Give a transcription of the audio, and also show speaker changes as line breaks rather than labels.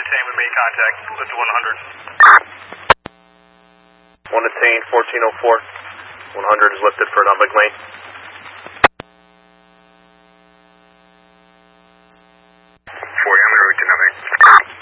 attain with main contact. Lift to 100.
1 attain, 1404. 100 is lifted for non-big lane.
40, I'm en route to non-big.